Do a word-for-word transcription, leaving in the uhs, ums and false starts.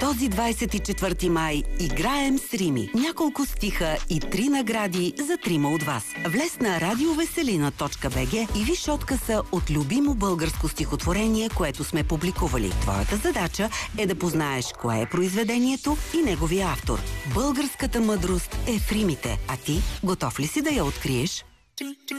Този двадесет и четвърти май играем с Рими. Няколко стиха и три награди за трима от вас. Влез на радиовеселина точка би джи и виж откъса от любимо българско стихотворение, което сме публикували. Твоята задача е да познаеш кое е произведението и неговия автор. Българската мъдрост е в римите. А ти готов ли си да я откриеш?